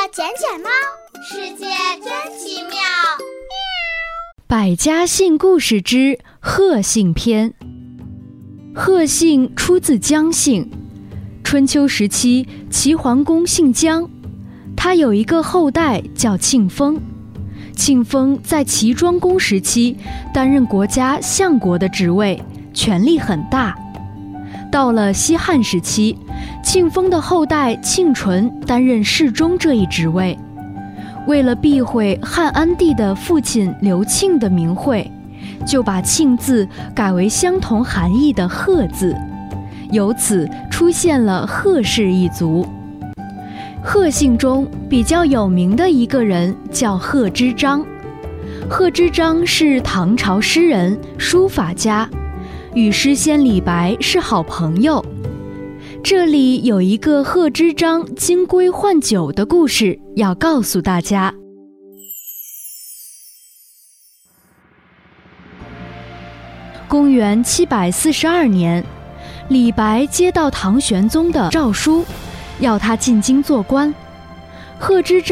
捡捡猫，世界真奇妙。 百家姓故事之贺姓篇。贺姓出自姜姓，春秋时期齐桓公姓姜，他有一个后代叫庆丰。庆丰在齐庄公时期担任国家相国的职位，权力很大。到了西汉时期，庆丰的后代庆纯担任侍中这一职位。为了避讳汉安帝的父亲刘庆的名讳，就把庆字改为相同含义的贺字，由此出现了贺氏一族。贺姓中比较有名的一个人叫贺知章。贺知章是唐朝诗人、书法家，与诗仙李白是好朋友。这里有一个贺知章金龟换酒的故事要告诉大家。公元742年，李白接到唐玄宗的诏书，要他进京做官。贺知章